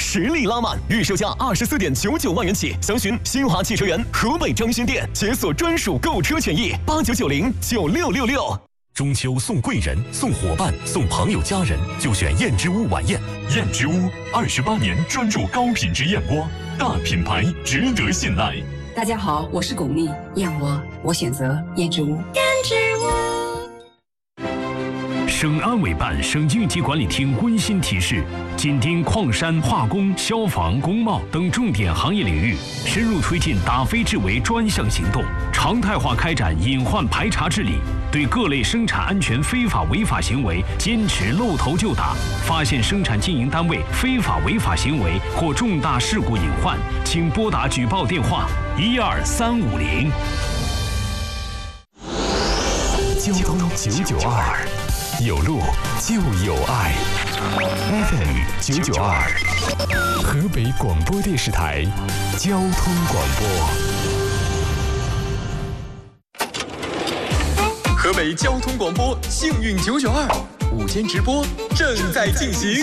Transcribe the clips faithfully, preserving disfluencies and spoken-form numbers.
实力拉满，预售价二十四点九九万元起，详询新华汽车园河北张勋店，解锁专属购车权益，八九九零九六六六。 中秋送贵人、送伙伴、送朋友家人，就选燕之屋晚宴。燕之屋二十八年专注高品质燕窝，大品牌值得信赖。 大家好，我是巩俐，燕窝我选择燕之屋。燕之屋。省安委办、省应急管理厅温馨提示：紧盯矿山、化工、消防、工贸等重点行业领域，深入推进打非治为专项行动，常态化开展隐患排查治理。对各类生产安全非法违法行为坚持露头就打，发现生产经营单位非法违法行为或重大事故隐患，请拨打举报电话一二三五零。 交通九九二，有路就有爱。F M 九九二，河北广播电视台交通广播。 河北交通广播幸运九九二午间直播正在进行。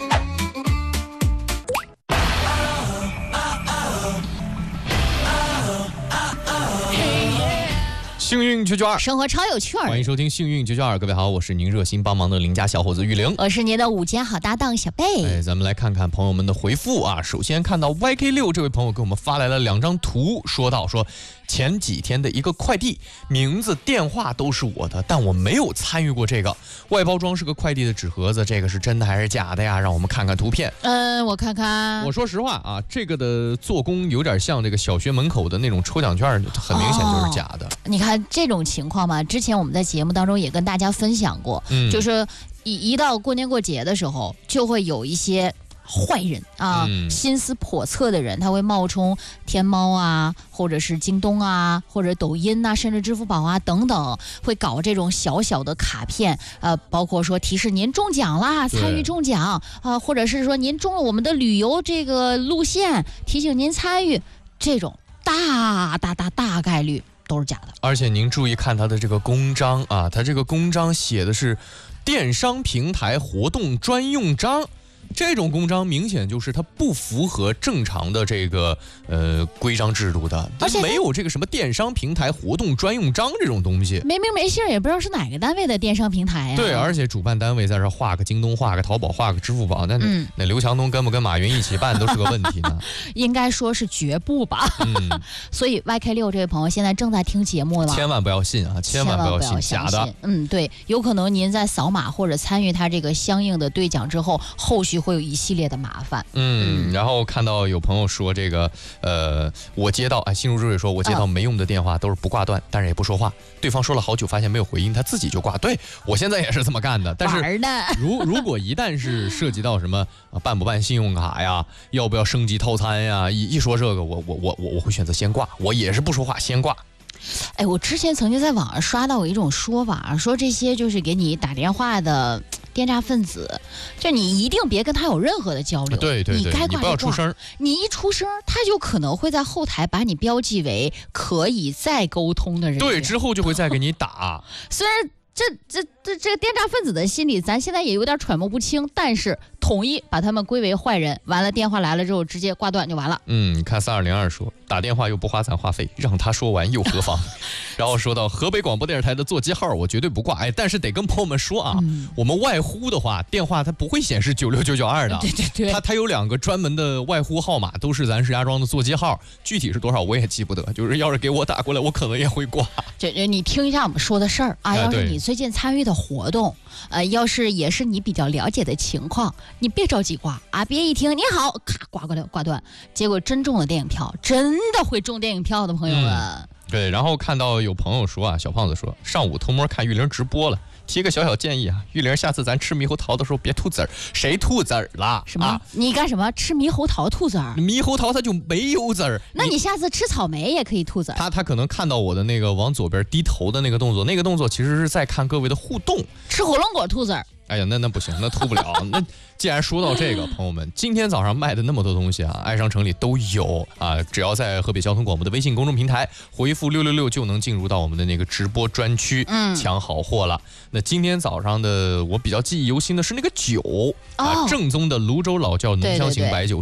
幸运九九二， 生活超有趣儿。 欢迎收听幸运九九二，各位好，我是您热心帮忙的邻家小伙子玉玲， 我是您的午间好搭档小贝。 哎，咱们来看看朋友们的回复啊。首先看到 Y K 六这位朋友给我们发来了两张图，说到说前几天的一个快递，名字、电话都是我的，但我没有参与过这个。外包装是个快递的纸盒子，这个是真的还是假的呀？让我们看看图片。 嗯，我看看。 我说实话啊，这个的做工有点像这个小学门口的那种抽奖券，很明显就是假的。 哦、你看这种情况嘛，之前我们在节目当中也跟大家分享过，嗯、就是一一到过年过节的时候，就会有一些坏人啊、嗯，心思叵测的人，他会冒充天猫啊，或者是京东啊，或者抖音啊，甚至支付宝啊等等，会搞这种小小的卡片，呃，包括说提示您中奖啦，参与中奖啊、呃，或者是说您中了我们的旅游这个路线，提醒您参与，这种大大大大概率都是假的。 而且您注意看它的这个公章啊，它这个公章写的是电商平台活动专用章。这种公章明显就是它不符合正常的这个呃规章制度的，它没有这个什么电商平台活动专用章这种东西， 没名没姓，也不知道是哪个单位的电商平台呀、啊。 对，而且主办单位在这画个京东、画个淘宝、画个支付宝，那、嗯、那刘强东跟不跟马云一起办都是个问题呢。 应该说是绝不吧。嗯，所以 Y K 六这位朋友现在正在听节目了， 千万不要信啊，千万不要信假的。 嗯，对，有可能您在扫码或者参与他这个相应的兑奖之后，后续会有一系列的麻烦。 嗯，然后看到有朋友说这个，呃，我接到哎，心如止水说，我接到没用的电话都是不挂断，但是也不说话，对方说了好久，发现没有回音，他自己就挂。对我现在也是这么干的，但是如如果一旦是涉及到什么、啊、办不办信用卡呀，要不要升级套餐呀，一一说这个，我我我我我会选择先挂，我也是不说话先挂。 哎，我之前曾经在网上刷到有一种说法，说这些就是给你打电话的电诈分子，就你一定别跟他有任何的交流， 对对对， 你该挂就挂， 你不要出声， 你一出声，他就可能会在后台把你标记为可以再沟通的人， 对，之后就会再给你打。 虽然这这这这个电诈分子的心理，咱现在也有点揣摩不清，但是统一把他们归为坏人，完了电话来了之后直接挂断就完了。 嗯，你看三二零二说打电话又不花咱话费，让他说完又何妨？然后说到河北广播电视台的座机号，我绝对不挂。哎，但是得跟朋友们说啊，嗯、我们外呼的话，电话它不会显示九六九九二的， 对对对， 它它有两个专门的外呼号码，都是咱石家庄的座机号，具体是多少我也记不得。就是要是给我打过来，我可能也会挂。 这你听一下我们说的事儿啊，要是你最近参与的活动，呃，要是也是你比较了解的情况，你别着急挂啊，别一听你好，咔挂过来挂断，结果真中了电影票，真的会中电影票的朋友们。嗯、 对，然后看到有朋友说啊，小胖子说上午偷摸看玉玲直播了。提个小小建议啊，玉玲，下次咱吃猕猴桃的时候别吐籽儿，谁吐籽儿了？ 什么？ 啊、 你干什么？吃猕猴桃吐籽儿？ 猕猴桃它就没有籽儿。 那你下次吃草莓也可以吐籽儿。 他他可能看到我的那个往左边低头的那个动作，那个动作其实是在看各位的互动。 吃火龙果吐籽儿。 哎呀，那那不行，那吐不了。那既然说到这个，朋友们，今天早上卖的那么多东西啊，爱商城里都有啊，只要在河北交通广播的微信公众平台回复六六六，就能进入到我们的那个直播专区，嗯，抢好货了。那今天早上的我比较记忆犹新的是那个酒、哦、啊，正宗的泸州老窖浓香型白酒。